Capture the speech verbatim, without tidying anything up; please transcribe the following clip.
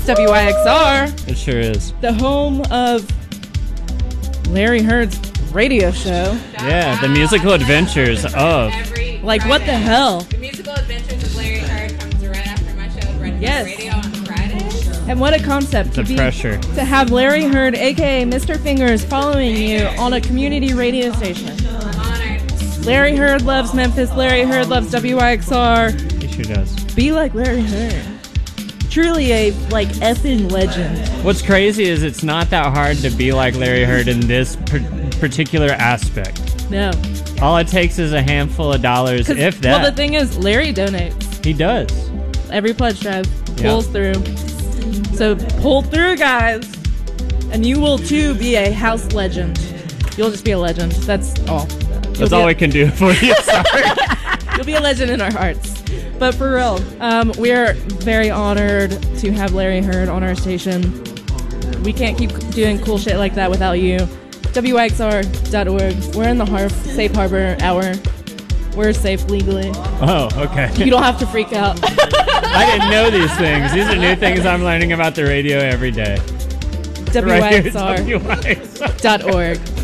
W I X R. It sure is. The home of Larry Heard's radio show. Yeah, the musical adventures of. Every Like, Friday. what the hell? The musical adventures of Larry Heard comes right after my show, Red Yes. Radio on Fridays. And what a concept to The be pressure. to have Larry Heard, aka Mister Fingers, following you on a community radio station. I'm honored. Larry Heard loves Memphis. Larry Heard loves W I X R. He sure does. Be like Larry Heard. Truly a like effing legend. What's crazy is it's not that hard to be like Larry Heard in this per- particular aspect. No. All it takes is a handful of dollars, 'Cause- if that. Well, the thing is, Larry donates. He does. Every pledge drive Yeah. pulls through. So pull through, guys. And you will too be a house legend. You'll just be a legend. That's all. You'll That's be all a- we can do for you. Sorry. You'll be a legend in our hearts. But for real, um, we're very honored to have Larry Heard on our station. We can't keep doing cool shit like that without you. W I X R dot org. We're in the har- Safe Harbor Hour. We're safe legally. Oh, okay. You don't have to freak out. I didn't know these things. These are new things I'm learning about the radio every day. W I X R W I X R. dot org.